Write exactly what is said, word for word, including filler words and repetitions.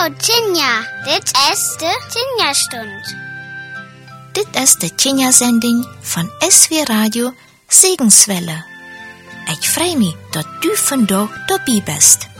Tjinja, dit is de Tjinja-stund. Dit is de Tjinja-zending van S W Radio Segenswelle. Ik vrij me dat u vandaag dabei bent.